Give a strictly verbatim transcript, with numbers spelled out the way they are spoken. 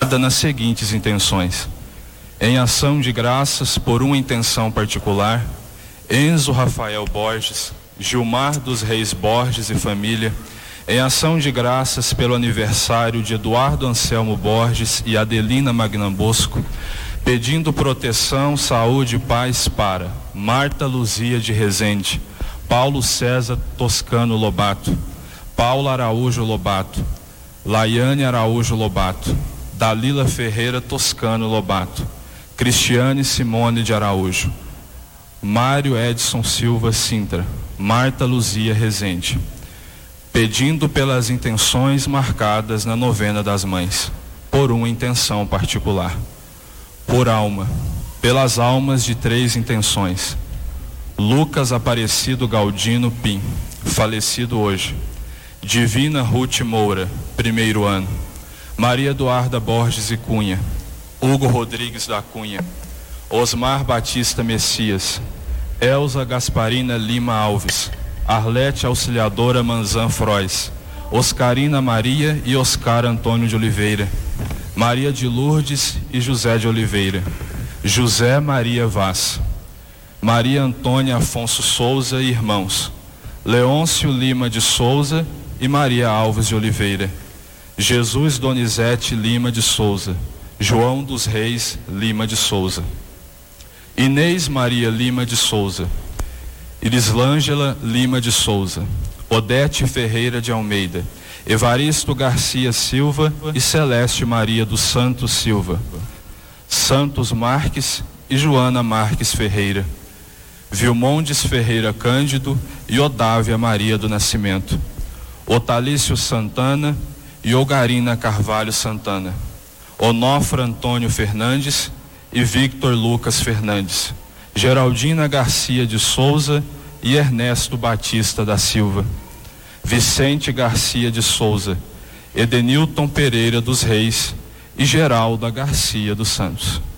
nas seguintes intenções: em ação de graças por uma intenção particular, Enzo Rafael Borges, Gilmar dos Reis Borges e família. Em ação de graças pelo aniversário de Eduardo Anselmo Borges e Adelina Magnambosco, pedindo proteção, saúde e paz para Marta Luzia de Rezende, Paulo César Toscano Lobato, Paula Araújo Lobato, Laiane Araújo Lobato, Dalila Ferreira Toscano Lobato, Cristiane Simone de Araújo, Mário Edson Silva Sintra, Marta Luzia Rezende, pedindo pelas intenções marcadas na novena das mães, por uma intenção particular. Por alma, pelas almas de três intenções: Lucas Aparecido Galdino Pim, falecido hoje; Divina Ruth Moura, primeiro ano; Maria Eduarda Borges e Cunha; Hugo Rodrigues da Cunha; Osmar Batista Messias; Elza Gasparina Lima Alves; Arlete Auxiliadora Manzan Frois; Oscarina Maria e Oscar Antônio de Oliveira; Maria de Lourdes e José de Oliveira; José Maria Vaz; Maria Antônia Afonso Souza e irmãos; Leôncio Lima de Souza e Maria Alves de Oliveira; Jesus Donizete Lima de Souza; João dos Reis Lima de Souza; Inês Maria Lima de Souza; Irislângela Lima de Souza; Odete Ferreira de Almeida; Evaristo Garcia Silva e Celeste Maria dos Santos Silva; Santos Marques e Joana Marques Ferreira; Vilmondes Ferreira Cândido e Odávia Maria do Nascimento; Otalício Santana e Ogarina Carvalho Santana; Onofra Antônio Fernandes e Victor Lucas Fernandes; Geraldina Garcia de Souza e Ernesto Batista da Silva; Vicente Garcia de Souza, Edenilton Pereira dos Reis e Geralda Garcia dos Santos.